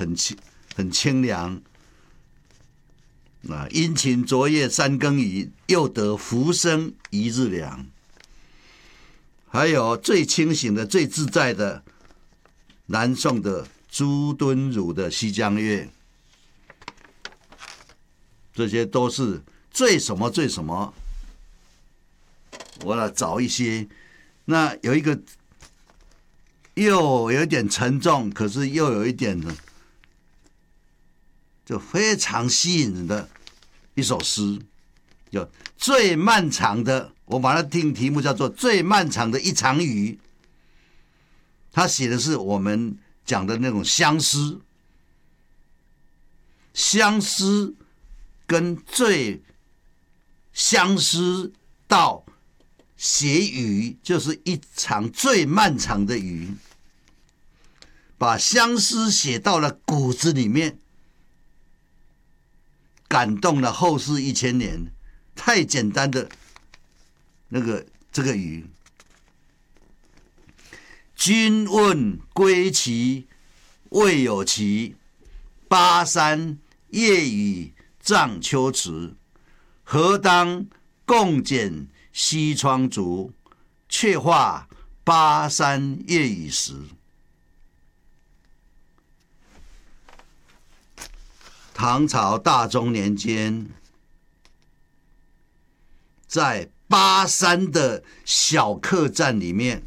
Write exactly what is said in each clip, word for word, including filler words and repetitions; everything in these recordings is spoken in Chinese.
很清很清凉。啊，殷勤昨夜三更雨，又得浮生一日凉。还有最清醒的、最自在的，南宋的朱敦儒的《西江月》，这些都是最什么最什么。我来找一些，那有一个又有一点沉重，可是又有一点呢，就非常吸引人的一首诗，叫最漫长的，我把它定题目叫做最漫长的一场雨。他写的是我们讲的那种相思，相思跟最相思到写雨，就是一场最漫长的雨，把相思写到了骨子里面，感动了后世一千年。太简单的那个这个雨，君问归期未有期，巴山夜雨涨秋池。何当共剪西窗烛，却话巴山夜雨时。唐朝大中年间，在巴山的小客栈里面，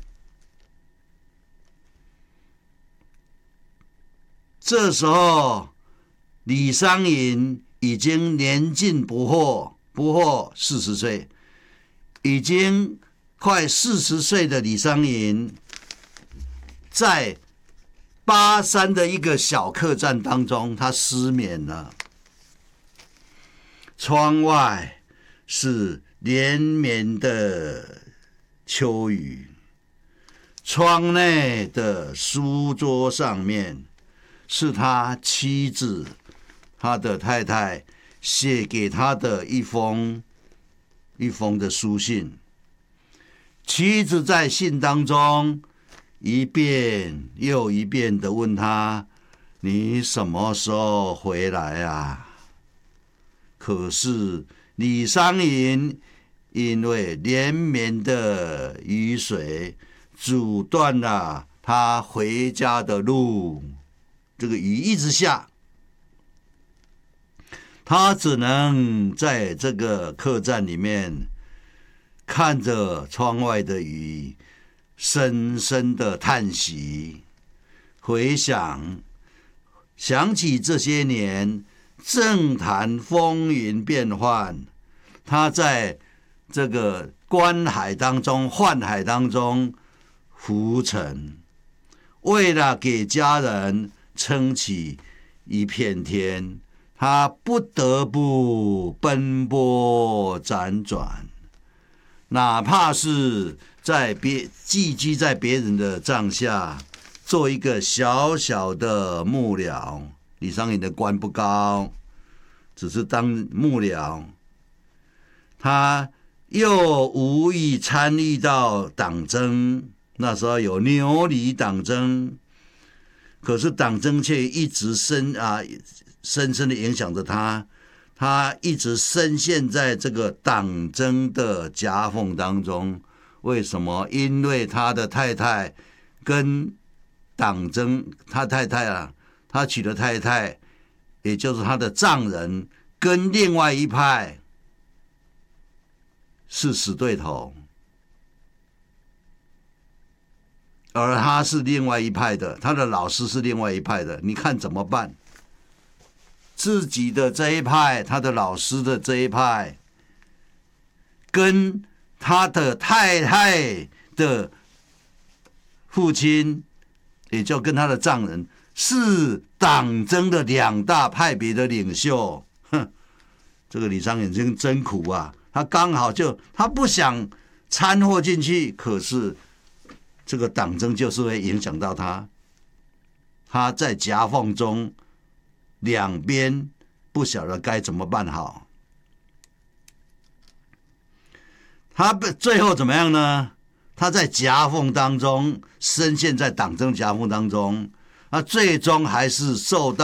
这时候李商隐已经年近不惑，不惑四十岁，已经快四十岁的李商隐，在巴山的一个小客栈当中，他失眠了。窗外是连绵的秋雨，窗内的书桌上面是他妻子，他的太太写给他的一封一封的书信。妻子在信当中一遍又一遍的问他：你什么时候回来啊？可是李商隐因为连绵的雨水阻断了他回家的路，这个雨一直下，他只能在这个客栈里面看着窗外的雨，深深的叹息，回想想起这些年政坛风云变幻，他在这个观海当中、幻海当中浮沉，为了给家人撑起一片天，他不得不奔波辗转，哪怕是在别寄居在别人的帐下，做一个小小的幕僚。李商隐的官不高，只是当幕僚。他又无意参与到党争，那时候有牛李党争，可是党争却一直深啊深深的影响着他，他一直深陷在这个党争的夹缝当中。为什么？因为他的太太跟党争，他太太啊，他娶的太太，也就是他的丈人，跟另外一派是死对头，而他是另外一派的，他的老师是另外一派的，你看怎么办？自己的这一派，他的老师的这一派，跟他的太太的父亲，也就跟他的丈人，是党争的两大派别的领袖。哼，这个李商隐真真苦啊！他刚好就他不想掺和进去，可是这个党争就是会影响到他。他在夹缝中，两边不晓得该怎么办好。他最后怎么样呢？他在夹缝当中，深陷在党争夹缝当中，他最终还是受到